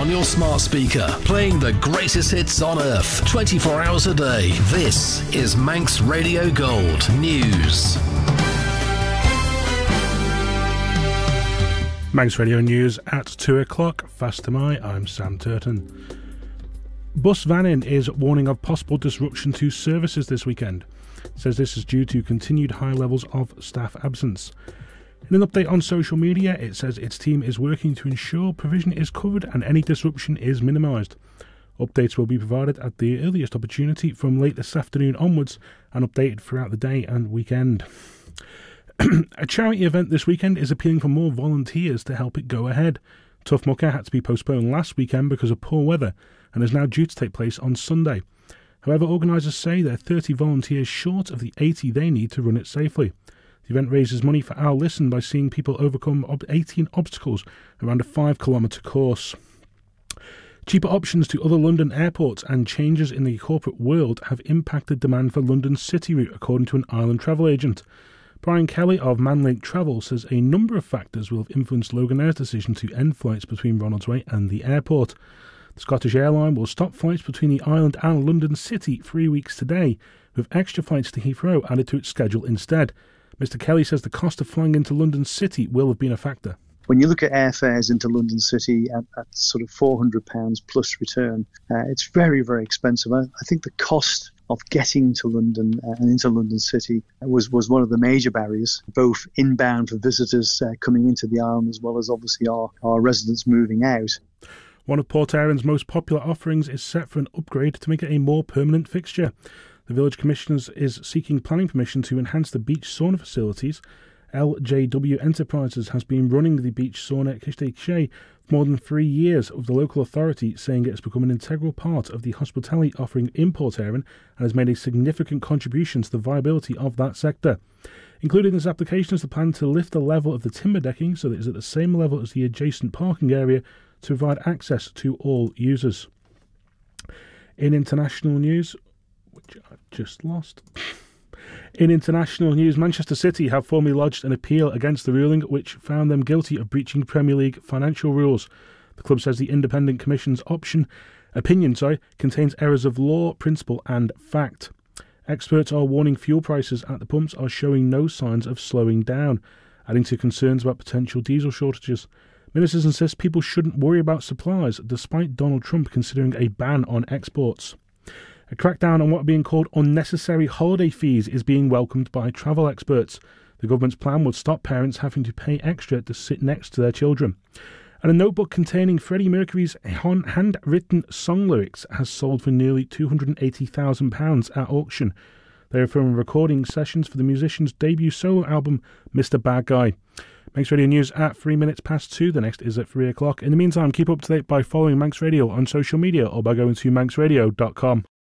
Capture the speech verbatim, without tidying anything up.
on your smart speaker, playing the greatest hits on earth, twenty-four hours a day. This is Manx Radio Gold News. Manx Radio News at two o'clock. Fast am I, I'm Sam Turton. Bus Vannin is warning of possible disruption to services this weekend. It says this is due to continued high levels of staff absence. In an update on social media, it says its team is working to ensure provision is covered and any disruption is minimised. Updates will be provided at the earliest opportunity from late this afternoon onwards and updated throughout the day and weekend. A charity event this weekend is appealing for more volunteers to help it go ahead. Tough Mucker had to be postponed last weekend because of poor weather and is now due to take place on Sunday. However, organisers say they're thirty volunteers short of the eighty they need to run it safely. The event raises money for Our Listen by seeing people overcome eighteen obstacles around a five kilometre course. Cheaper options to other London airports and changes in the corporate world have impacted demand for London's city route, according to an Island travel agent. Brian Kelly of Manlink Travel says a number of factors will have influenced Loganair's decision to end flights between Ronaldsway and the airport. The Scottish airline will stop flights between the island and London City three weeks today, with extra flights to Heathrow added to its schedule instead. Mister Kelly says the cost of flying into London City will have been a factor. When you look at airfares into London City at, at sort of four hundred pounds plus return, uh, it's very, very expensive. I, I think the cost of getting to London uh, and into London City was, was one of the major barriers, both inbound for visitors uh, coming into the island as well as obviously our, our residents moving out. One of Port Erin's most popular offerings is set for an upgrade to make it a more permanent fixture. The Village Commissioners is seeking planning permission to enhance the beach sauna facilities. L J W Enterprises has been running the beach sauna at Kishte Chay for more than three years, with the local authority saying it has become an integral part of the hospitality offering in Port Erin and has made a significant contribution to the viability of that sector. Included in this application is the plan to lift the level of the timber decking so that it is at the same level as the adjacent parking area to provide access to all users. In international news, which I've just lost... In international news, Manchester City have formally lodged an appeal against the ruling which found them guilty of breaching Premier League financial rules. The club says the Independent Commission's option, opinion sorry, contains errors of law, principle and fact. Experts are warning fuel prices at the pumps are showing no signs of slowing down, adding to concerns about potential diesel shortages. Ministers insist people shouldn't worry about supplies, despite Donald Trump considering a ban on exports. A crackdown on what are being called unnecessary holiday fees is being welcomed by travel experts. The government's plan would stop parents having to pay extra to sit next to their children. And a notebook containing Freddie Mercury's handwritten song lyrics has sold for nearly two hundred eighty thousand pounds at auction. They are from recording sessions for the musician's debut solo album, Mister Bad Guy. Manx Radio News at three minutes past two. The next is at three o'clock. In the meantime, keep up to date by following Manx Radio on social media or by going to manx radio dot com.